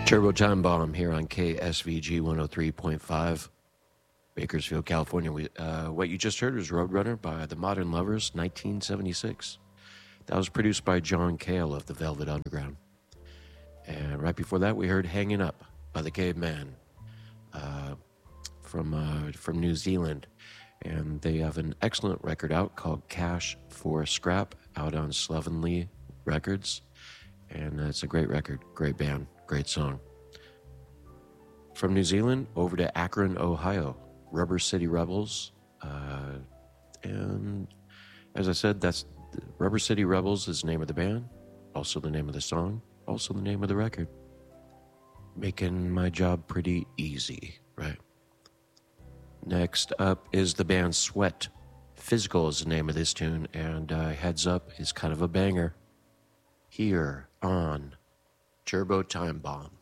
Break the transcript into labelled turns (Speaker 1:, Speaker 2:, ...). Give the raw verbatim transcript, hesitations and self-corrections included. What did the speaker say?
Speaker 1: Turbo Time Bomb here on K S V G one oh three point five, Bakersfield, California. We, uh, what you just heard was Roadrunner by the Modern Lovers, nineteen seventy-six. That was produced by John Cale of the Velvet Underground. And right before that, we heard Hanging Up by the Caveman uh, from, uh, from New Zealand. And they have an excellent record out called Cash for Scrap out on Slovenly Records. And it's a great record, great band, great song. From New Zealand over to Akron, Ohio, Rubber City Rebels. Uh, and as I said, that's Rubber City Rebels is the name of the band, also the name of the song, also the name of the record. Making my job pretty easy, right? Next up is the band Sweat. Physical is the name of this tune, and uh, Heads Up is kind of a banger. Here on Turbo Time Bomb.